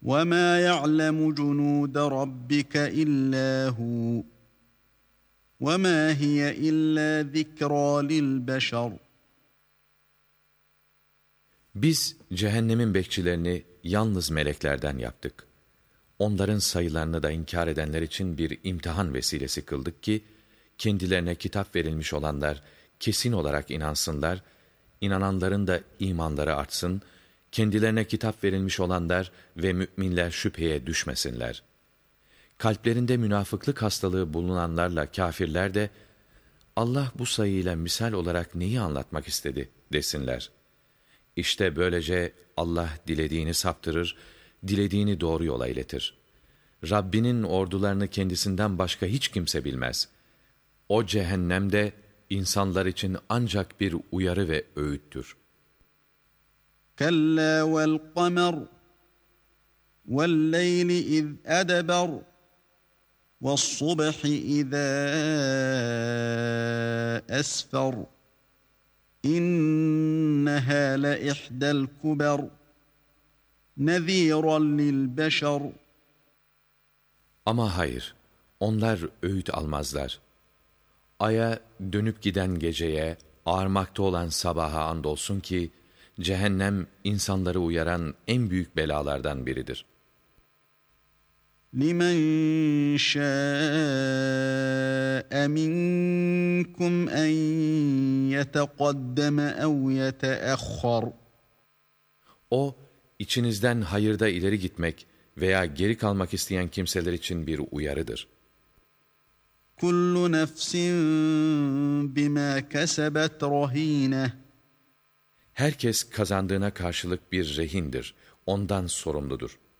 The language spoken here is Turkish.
وَمَا يَعْلَمُ جُنُودَ رَبِّكَ إِلَّا هُوَ وَمَا هِيَ إِلَّا ذِكْرَى لِلْبَشَرِ. Biz cehennemin bekçilerini yalnız meleklerden yaptık. Onların sayılarını da inkar edenler için bir imtihan vesilesi kıldık ki, kendilerine kitap verilmiş olanlar kesin olarak inansınlar, inananların da imanları artsın, kendilerine kitap verilmiş olanlar ve müminler şüpheye düşmesinler. Kalplerinde münafıklık hastalığı bulunanlarla kâfirler de, Allah bu sayıyla misal olarak neyi anlatmak istedi desinler. İşte böylece Allah dilediğini saptırır, dilediğini doğru yola iletir. Rabbinin ordularını kendisinden başka hiç kimse bilmez. O cehennemde insanlar için ancak bir uyarı ve öğüttür. كَلَّا وَالْقَمَرِ وَاللَّيْلِ إِذْ أَدْبَرَ وَالصُّبْحِ إِذَا أَسْفَرَ إِنَّهَا لَإِحْدَى الْكُبَرِ نَذِيرًا لِلْبَشَرِ. Ama hayır, onlar öğüt almazlar. Aya, dönüp giden geceye, ağarmakta olan sabaha andolsun ki, cehennem insanları uyaran en büyük belalardan biridir. لِمَنْ شَاءَ مِنْكُمْ أَنْ يَتَقَدَّمَ أَوْ يَتَأَخَّرَ. O, içinizden hayırda ileri gitmek veya geri kalmak isteyen kimseler için bir uyarıdır. كُلُّ نَفْسٍ بِمَا كَسَبَتْ رَهِينَةٌ. Herkes kazandığına karşılık bir rehindir, ondan sorumludur.